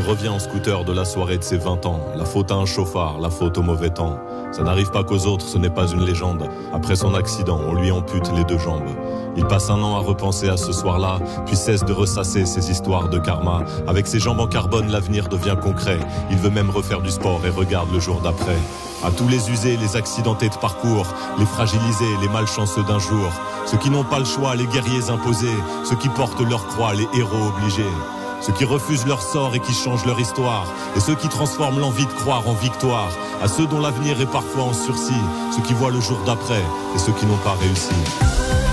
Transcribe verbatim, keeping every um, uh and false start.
revient en scooter de la soirée de ses vingt ans. La faute à un chauffard, la faute au mauvais temps. Ça n'arrive pas qu'aux autres, ce n'est pas une légende. Après son accident, on lui ampute les deux jambes. Il passe un an à repenser à ce soir-là, puis cesse de ressasser ses histoires de karma. Avec ses jambes en carbone, l'avenir devient concret. Il veut même refaire du sport et regarde le jour d'après. À tous les usés, les accidentés de parcours, les fragilisés, les malchanceux d'un jour. Ceux qui n'ont pas le choix, les guerriers imposés. Ceux qui portent leur croix, les héros obligés. Ceux qui refusent leur sort et qui changent leur histoire. Et ceux qui transforment l'envie de croire en victoire. À ceux dont l'avenir est parfois en sursis. Ceux qui voient le jour d'après et ceux qui n'ont pas réussi.